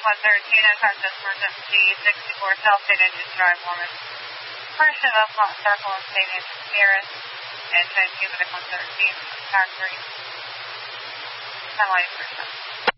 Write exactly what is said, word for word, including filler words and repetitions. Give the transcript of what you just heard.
one thirteen, Unconscious Emergency, sixty-four South State Engine Drive, Mormon. Portion of Mont Circle and State Engine nearest, and twenty-two Medic one thirteen, Factory. Satellite person.